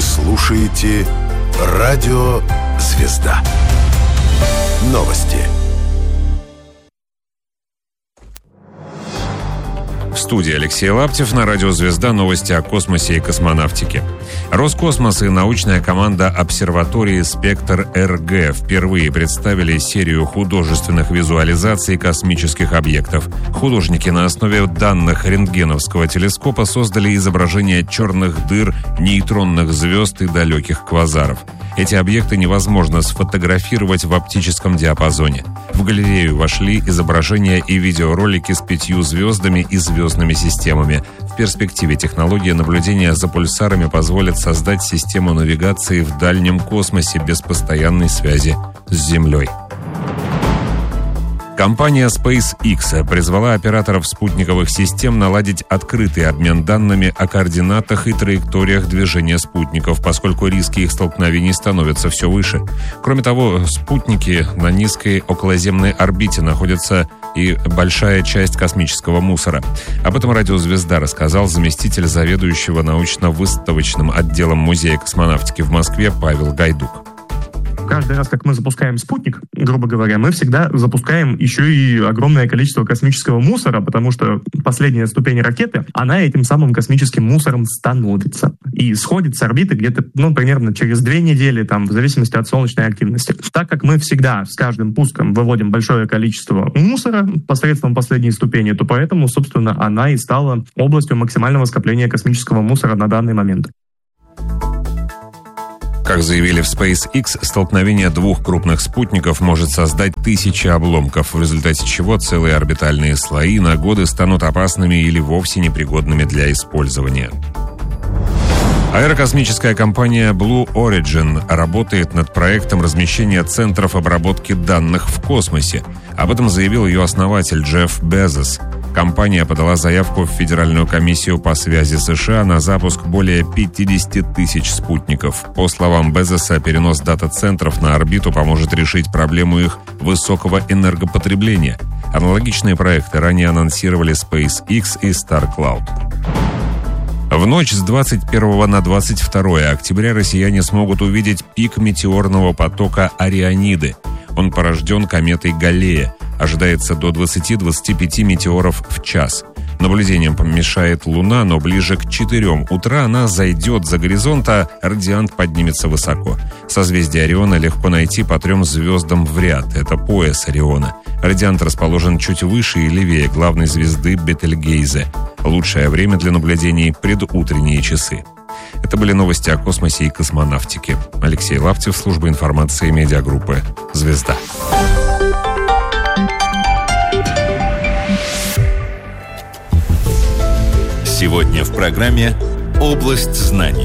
Вы слушаете «Радио Звезда». Новости. В студии Алексей Лаптев, на радио «Звезда» новости о космосе и космонавтике. Роскосмос и научная команда обсерватории «Спектр-РГ» впервые представили серию художественных визуализаций космических объектов. Художники на основе данных рентгеновского телескопа создали изображения черных дыр, нейтронных звезд и далеких квазаров. Эти объекты невозможно сфотографировать в оптическом диапазоне. В галерею вошли изображения и видеоролики с 5 звездами и звездными системами. В перспективе технология наблюдения за пульсарами позволит создать систему навигации в дальнем космосе без постоянной связи с Землей. Компания SpaceX призвала операторов спутниковых систем наладить открытый обмен данными о координатах и траекториях движения спутников, поскольку риски их столкновений становятся все выше. Кроме того, спутники на низкой околоземной орбите находятся и большая часть космического мусора. Об этом радио «Звезда» рассказал заместитель заведующего научно-выставочным отделом Музея космонавтики в Москве Павел Гайдук. Каждый раз, как мы запускаем спутник, грубо говоря, мы всегда запускаем еще и огромное количество космического мусора, потому что последняя ступень ракеты, она этим самым космическим мусором становится. И сходит с орбиты где-то, примерно через 2 недели, в зависимости от солнечной активности. Так как мы всегда с каждым пуском выводим большое количество мусора посредством последней ступени, то поэтому, собственно, она и стала областью максимального скопления космического мусора на данный момент. Как заявили в SpaceX, столкновение 2 крупных спутников может создать тысячи обломков, в результате чего целые орбитальные слои на годы станут опасными или вовсе непригодными для использования. Аэрокосмическая компания Blue Origin работает над проектом размещения центров обработки данных в космосе. Об этом заявил ее основатель Джефф Безос. Компания подала заявку в Федеральную комиссию по связи США на запуск более 50 тысяч спутников. По словам Безоса, перенос дата-центров на орбиту поможет решить проблему их высокого энергопотребления. Аналогичные проекты ранее анонсировали SpaceX и StarCloud. В ночь с 21 на 22 октября россияне смогут увидеть пик метеорного потока Ориониды. Он порожден кометой Галлея. Ожидается до 20-25 метеоров в час. Наблюдениям помешает Луна, но ближе к 4 утра она зайдет за горизонт, а радиант поднимется высоко. Созвездие Ориона легко найти по 3 звездам в ряд. Это пояс Ориона. Радиант расположен чуть выше и левее главной звезды Бетельгейзе. Лучшее время для наблюдений – предутренние часы. Это были новости о космосе и космонавтике. Алексей Лаптев, служба информации медиагруппы «Звезда». Сегодня в программе «Область знаний».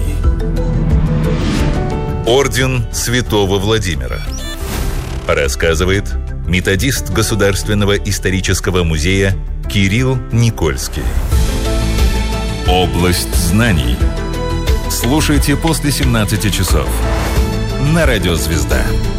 Орден Святого Владимира. Рассказывает методист Государственного исторического музея Кирилл Никольский. «Область знаний». Слушайте после 17 часов на радио «Звезда».